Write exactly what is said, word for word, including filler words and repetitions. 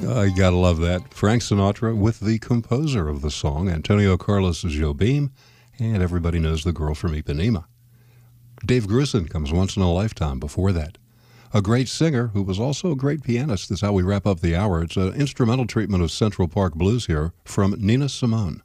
Uh, you gotta love that. Frank Sinatra with the composer of the song, Antonio Carlos Jobim, and everybody knows the girl from Ipanema. Dave Grusin comes once in a lifetime before that. A great singer who was also a great pianist is how we wrap up the hour. It's an instrumental treatment of Central Park Blues here from Nina Simone.